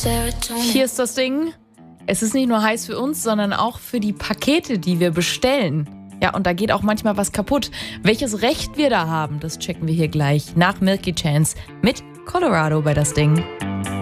Hier ist das Ding. Es ist nicht nur heiß für uns, sondern auch für die Pakete, die wir bestellen. Ja, und da geht auch manchmal was kaputt. Welches Recht wir da haben, das checken wir hier gleich nach Milky Chance mit Colorado bei das Ding.